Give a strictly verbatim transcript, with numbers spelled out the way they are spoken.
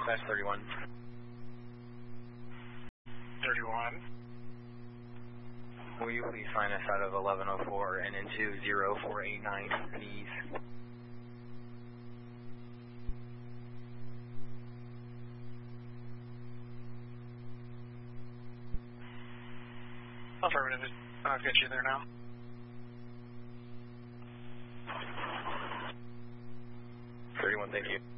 dispatch thirty-one. thirty-one. Will you please sign us out of eleven oh four and into zero four eight nine, please? Affirmative. I'll get you there now. thirty-one, thank you.